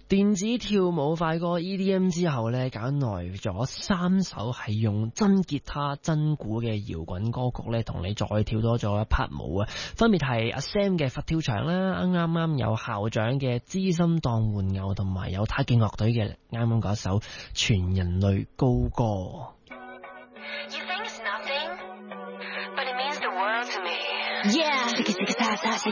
電子跳舞快歌 EDM 之後呢，揀來咗3首係用真吉他真鼓嘅搖滾歌曲呢，同你再跳多咗一 part 舞啊！分別係阿 Sam 嘅佛跳牆啦，啱有校長嘅知心當玩偶，同埋有太極樂隊嘅啱啱嗰一首全人類高歌。 You think it's nothing, but it means the world to me. Yeah.